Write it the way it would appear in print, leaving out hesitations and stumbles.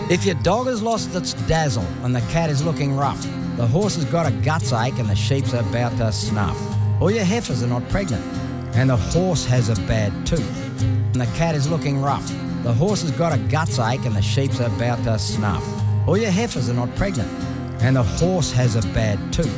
If your dog has lost its dazzle and the cat is looking rough, the horse has got a guts ache and the sheep's about to snuff, or your heifers are not pregnant and the horse has a bad tooth, and the cat is looking rough, the horse has got a guts ache and the sheep's about to snuff, or your heifers are not pregnant and the horse has a bad tooth.